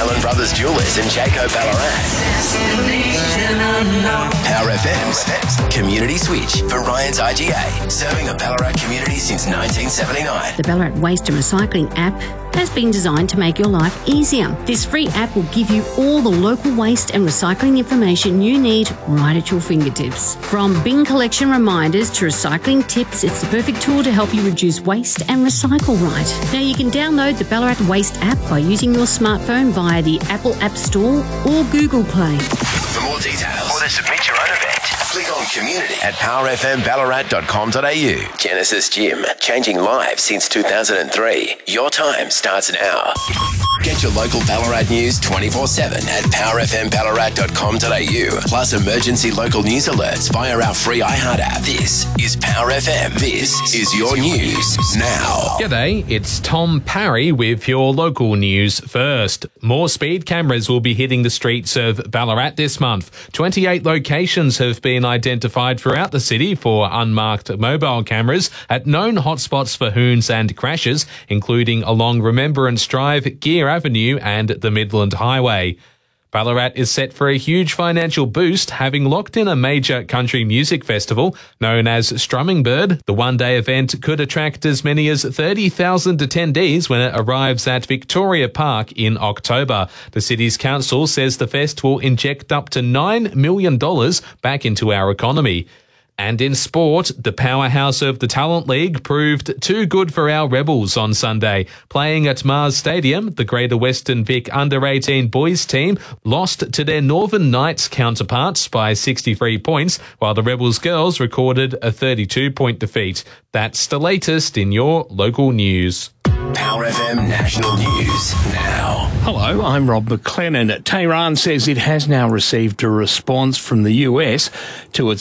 Allen Brothers Jewelers in Jaco, Ballarat. Power FM's Community Switch for Ryan's IGA, serving a Ballarat community since 1979. The Ballarat Waste and Recycling app has been designed to make your life easier. This free app will give you all the local waste and recycling information you need right at your fingertips. From bin collection reminders to recycling tips, it's the perfect tool to help you reduce waste and recycle right. Now you can download the Ballarat Waste app by using your smartphone via the Apple App Store or Google Play. For more details or to submit your own event, click on community at powerfmballarat.com.au. Genesis Gym, changing lives since 2003. Your time starts now. Get your local Ballarat news 24/7 at powerfmballarat.com.au. Plus emergency local news alerts via our free iHeart app. This is Power FM. This is your news now. G'day, it's Tom Parry with your local news first. More speed cameras will be hitting the streets of Ballarat this month. 28 locations have been identified throughout the city for unmarked mobile cameras at known hotspots for hoons and crashes, including along Remembrance Drive, Gear Avenue and the Midland Highway. Ballarat is set for a huge financial boost, having locked in a major country music festival known as Strumming Bird. The one-day event could attract as many as 30,000 attendees when it arrives at Victoria Park in October. The city's council says the fest will inject up to $9 million back into our economy. And in sport, the powerhouse of the Talent League proved too good for our Rebels on Sunday. Playing at Mars Stadium, the Greater Western Vic Under-18 boys team lost to their Northern Knights counterparts by 63 points, while the Rebels girls recorded a 32-point defeat. That's the latest in your local news. Power FM National News now. Hello, I'm Rob McLennan. Tehran says it has now received a response from the US to its